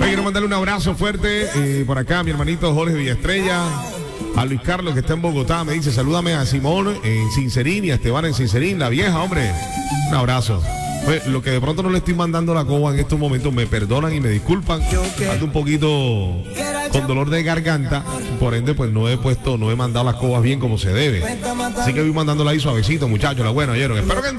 quiero mandarle un abrazo fuerte por acá a mi hermanito Jorge Villaestrella, a Luis Carlos que está en Bogotá, me dice, salúdame a Simón en Sincerín y a Esteban en Sincerín, la vieja, hombre. Un abrazo. Pues, lo que de pronto no le estoy mandando la coba en estos momentos, me perdonan y me disculpan. Ando un poquito con dolor de garganta, por ende pues no he mandado las cobas bien como se debe. Así que voy mandándola ahí suavecito, muchachos, la buena, oyeron. Espero que